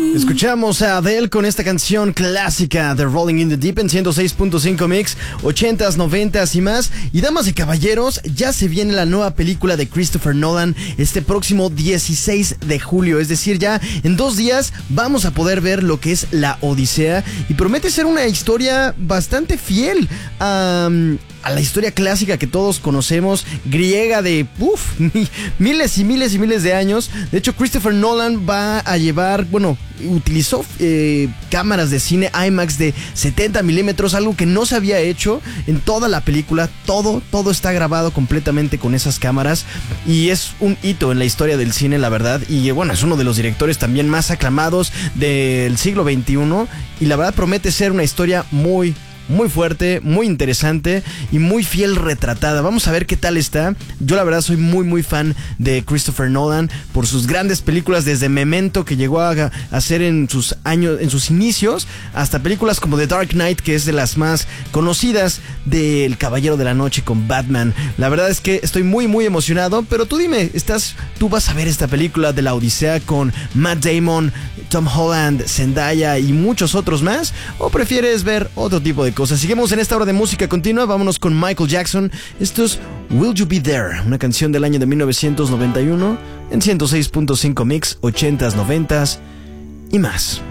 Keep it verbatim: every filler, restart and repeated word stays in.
Escuchamos a Adele con esta canción clásica de Rolling in the Deep en ciento seis punto cinco Mix, ochentas, noventas y más. Y damas y caballeros, ya se viene la nueva película de Christopher Nolan este próximo dieciséis de julio. Es decir, ya en dos días vamos a poder ver lo que es La Odisea. Y promete ser una historia bastante fiel a... Um, a la historia clásica que todos conocemos, griega de uf, miles y miles y miles de años. De hecho, Christopher Nolan va a llevar, bueno, utilizó eh, cámaras de cine IMAX de setenta milímetros, algo que no se había hecho en toda la película. Todo, todo está grabado completamente con esas cámaras y es un hito en la historia del cine, la verdad. Y bueno, es uno de los directores también más aclamados del siglo veintiuno y la verdad promete ser una historia muy muy fuerte, muy interesante y muy fiel retratada. Vamos a ver qué tal está. Yo la verdad soy muy muy fan de Christopher Nolan por sus grandes películas, desde Memento, que llegó a hacer en sus años, en sus inicios, hasta películas como The Dark Knight, que es de las más conocidas, del Caballero de la Noche con Batman. La verdad es que estoy muy muy emocionado, pero tú dime, estás, tú vas a ver esta película de La Odisea con Matt Damon, Tom Holland, Zendaya y muchos otros más, o prefieres ver otro tipo de cosas? Seguimos en esta hora de música continua. Vámonos con Michael Jackson. Esto es Will You Be There, una canción del año de mil novecientos noventa y uno en ciento seis punto cinco Mix, ochentas, noventas y más.